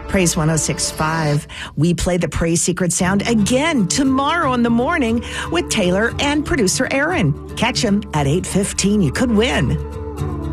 Praise 106.5. We play the Praise Secret Sound again tomorrow in the morning with Taylor and producer Aaron. Catch them at 8:15. You could win.